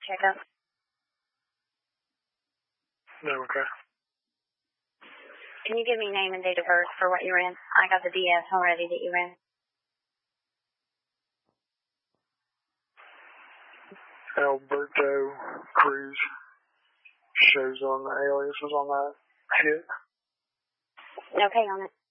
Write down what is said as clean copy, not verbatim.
checkup? No, okay. Can you give me name and date of birth for what you ran? I got the DS already that you ran. Alberto Cruz shows on the aliases on that hit. No pay on it.